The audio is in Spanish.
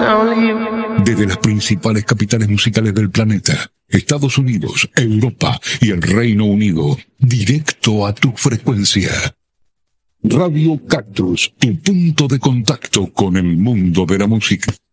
only you. Desde las principales capitales musicales del planeta, Estados Unidos, Europa y el Reino Unido, directo a tu frecuencia. Radio Cactus, tu punto de contacto con el mundo de la música.